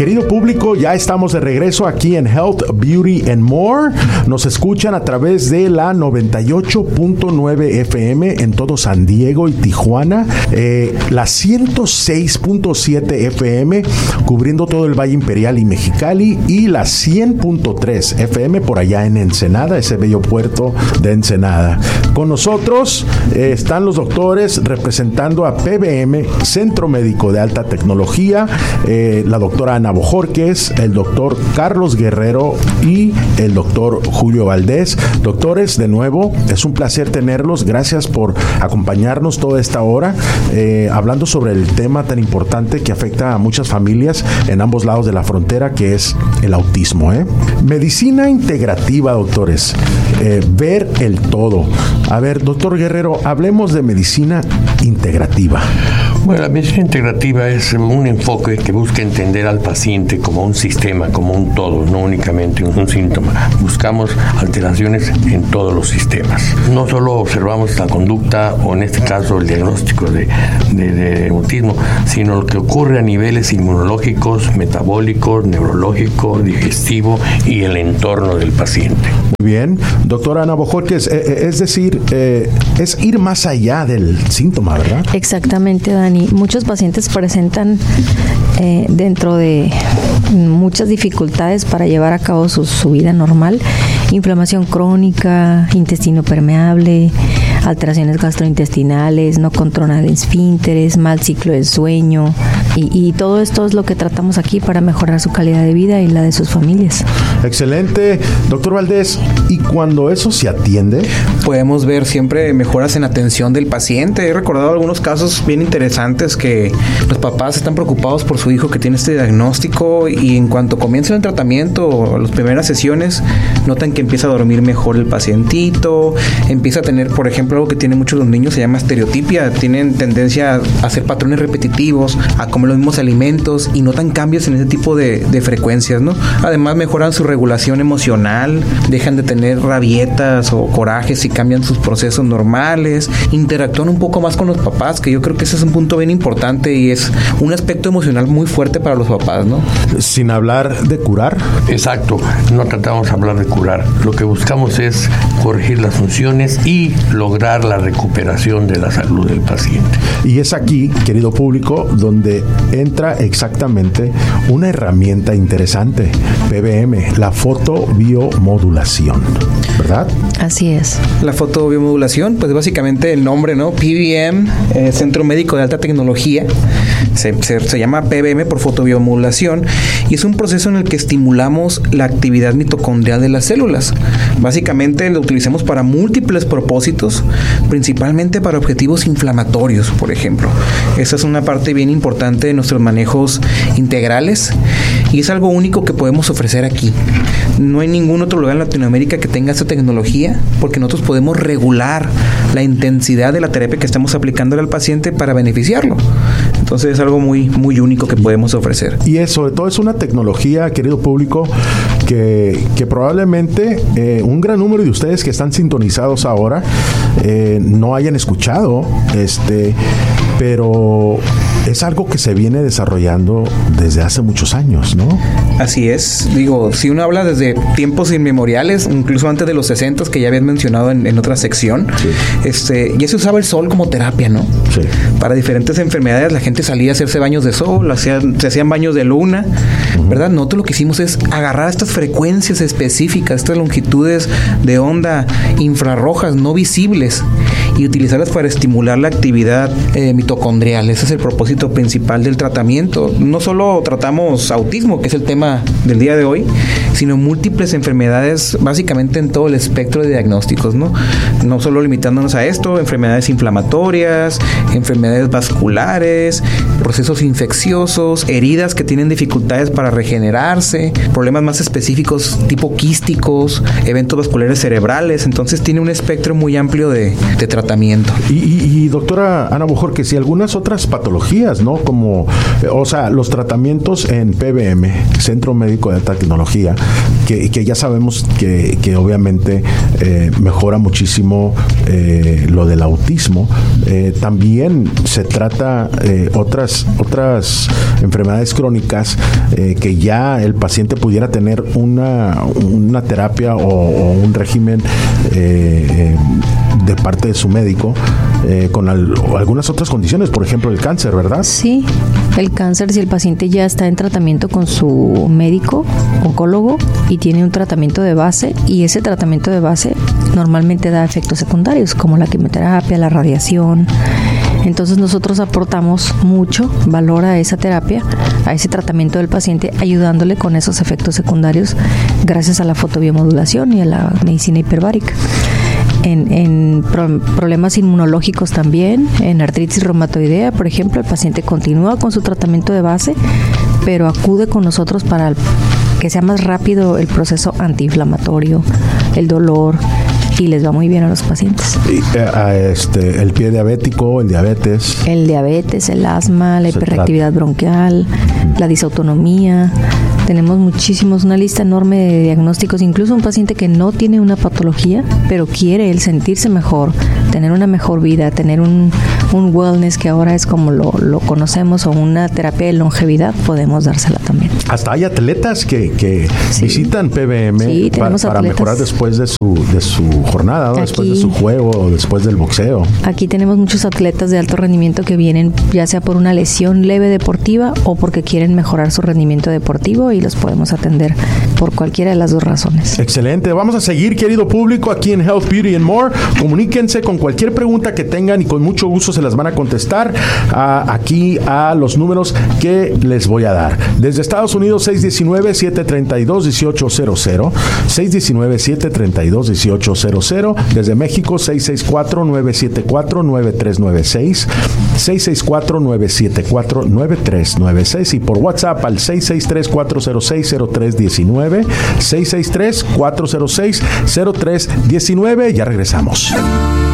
Querido público, ya estamos de regreso aquí en Health, Beauty and More. Nos escuchan a través de la 98.9 FM en todo San Diego y Tijuana, la 106.7 FM cubriendo todo el Valle Imperial y Mexicali, y la 100.3 FM por allá en Ensenada, ese bello puerto de Ensenada. Con nosotros están los doctores representando a PBM, Centro Médico de Alta Tecnología, la doctora Ana Bojorquez, el doctor Carlos Guerrero y el doctor Julio Valdés. Doctores, de nuevo, es un placer tenerlos. Gracias por acompañarnos toda esta hora, hablando sobre el tema tan importante que afecta a muchas familias en ambos lados de la frontera, que es el autismo. Medicina integrativa, doctores. Ver el todo. A ver, doctor Guerrero, hablemos de medicina integrativa. Bueno, la medicina integrativa es un enfoque que busca entender al paciente como un sistema, como un todo, no únicamente un síntoma. Buscamos alteraciones en todos los sistemas. No solo observamos la conducta, o en este caso el diagnóstico de autismo, sino lo que ocurre a niveles inmunológicos, metabólicos, neurológicos, digestivo y el entorno del paciente. Muy bien. Doctora Ana Bojorquez, es decir, es ir más allá del síntoma, ¿verdad? Exactamente, Dani. Muchos pacientes presentan dentro de muchas dificultades para llevar a cabo su vida normal: inflamación crónica, intestino permeable, alteraciones gastrointestinales, no controlan esfínteres, mal ciclo del sueño, y todo esto es lo que tratamos aquí para mejorar su calidad de vida y la de sus familias. Excelente. Doctor Valdés, ¿y cuando eso se atiende? Podemos ver siempre mejoras en atención del paciente. He recordado algunos casos bien interesantes que los papás están preocupados por su hijo que tiene este diagnóstico, y en cuanto comienza el tratamiento, las primeras sesiones, notan que empieza a dormir mejor el pacientito, empieza a tener, por ejemplo, algo que tienen muchos los niños, se llama estereotipia. Tienen tendencia a hacer patrones repetitivos, a comer los mismos alimentos, y notan cambios en ese tipo de frecuencias, ¿no? Además, mejoran su regulación emocional, dejan de tener rabietas o corajes y cambian sus procesos normales, interactúan un poco más con los papás, que yo creo que ese es un punto bien importante y es un aspecto emocional muy fuerte para los papás, ¿no? Sin hablar de curar. Exacto, no tratamos de hablar de curar. Lo que buscamos es corregir las funciones y lograr la recuperación de la salud del paciente. Y es aquí, querido público, donde entra exactamente una herramienta interesante, PBM, la fotobiomodulación, ¿verdad? Así es. La fotobiomodulación, pues básicamente el nombre, ¿no? PBM, Centro Médico de Alta Tecnología, se llama PBM por fotobiomodulación, y es un proceso en el que estimulamos la actividad mitocondrial de las células. Básicamente lo utilizamos para múltiples propósitos, principalmente para objetivos inflamatorios, por ejemplo. Esa es una parte bien importante de nuestros manejos integrales, y es algo único que podemos ofrecer aquí. No hay ningún otro lugar en Latinoamérica que tenga esta tecnología, porque nosotros podemos regular la intensidad de la terapia que estamos aplicándole al paciente para beneficiarlo. Entonces es algo muy, muy único que podemos ofrecer. Y sobre todo es una tecnología, querido público, que probablemente un gran número de ustedes que están sintonizados ahora no hayan escuchado, pero es algo que se viene desarrollllando desde hace muchos años, ¿no? Así es. Digo, si uno habla desde tiempos inmemoriales, incluso antes de los 60, que ya habían mencionado en otra sección, sí. Ya se usaba el sol como terapia, ¿no? Sí. Para diferentes enfermedades la gente salía a hacerse baños de sol, se hacían baños de luna, ¿verdad? Nosotros lo que hicimos es agarrar estas frecuencias específicas, estas longitudes de onda infrarrojas no visibles, y utilizarlas para estimular la actividad mitocondrial. Ese es el propósito principal del tratamiento. No solo tratamos autismo, que es el tema del día de hoy, sino múltiples enfermedades, básicamente en todo el espectro de diagnósticos, ¿no? No solo limitándonos a esto, enfermedades inflamatorias, enfermedades vasculares, procesos infecciosos, heridas que tienen dificultades para regenerarse, problemas más específicos tipo quísticos, eventos vasculares cerebrales. Entonces tiene un espectro muy amplio de tratamiento. tratamiento. Y doctora Ana Bojorquez, si algunas otras patologías, ¿no? Como, o sea, los tratamientos en PBM, Centro Médico de Alta Tecnología, que ya sabemos que obviamente mejora muchísimo lo del autismo. También se trata otras enfermedades crónicas que ya el paciente pudiera tener una terapia o un régimen de parte de su médico con algunas otras condiciones, por ejemplo el cáncer, ¿verdad? Sí, el cáncer, si el paciente ya está en tratamiento con su médico, oncólogo, y tiene un tratamiento de base, y ese tratamiento de base normalmente da efectos secundarios, como la quimioterapia, la radiación. Entonces nosotros aportamos mucho valor a esa terapia, a ese tratamiento del paciente, ayudándole con esos efectos secundarios gracias a la fotobiomodulación y a la medicina hiperbárica. En problemas inmunológicos también, en artritis reumatoidea, por ejemplo, el paciente continúa con su tratamiento de base, pero acude con nosotros para que sea más rápido el proceso antiinflamatorio, el dolor, y les va muy bien a los pacientes. El pie diabético, el diabetes. El diabetes, el asma, la hiperreactividad bronquial, la disautonomía. Tenemos muchísimos, una lista enorme de diagnósticos, incluso un paciente que no tiene una patología, pero quiere el sentirse mejor, tener una mejor vida, tener un wellness que ahora es como lo conocemos, o una terapia de longevidad, podemos dársela también. Hasta hay atletas que sí visitan PBM para mejorar después de su jornada, ¿no? Después de su juego o después del boxeo. Aquí tenemos muchos atletas de alto rendimiento que vienen ya sea por una lesión leve deportiva o porque quieren mejorar su rendimiento deportivo, y los podemos atender por cualquiera de las dos razones. Excelente. Vamos a seguir, querido público, aquí en Health, Beauty and More. Comuníquense con cualquier pregunta que tengan y con mucho gusto se las van a contestar aquí a los números que les voy a dar. Desde Estados Unidos, 619-732-1800, 619-732-1800. Desde México, 664-974-9396, 664-974-9396, y por WhatsApp al 663-406-0319, 663-406-0319. Ya regresamos.